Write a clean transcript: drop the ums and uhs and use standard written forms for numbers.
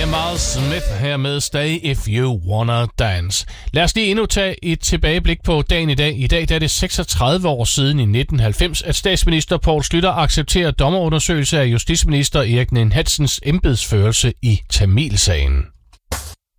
Miles Smith her med Stay If You Wanna Dance. Lad os lige endnu tage et tilbageblik på dagen i dag. I dag der er det 36 år siden i 1990, at statsminister Poul Schlüter accepterer dommerundersøgelse af justitsminister Erik Ninn-Hansens embedsførelse i Tamilsagen.